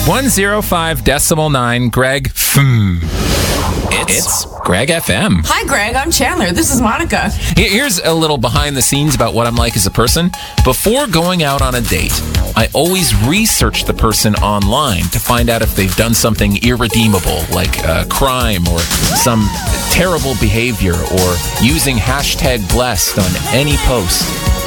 105.9 Greg. It's Greg FM. Hi, Greg. I'm Chandler. This is Monica. Here's a little behind the scenes about what I'm like as a person. Before going out on a date, I always research the person online to find out if they've done something irredeemable, like a crime or some terrible behavior, or using hashtag blessed on any post.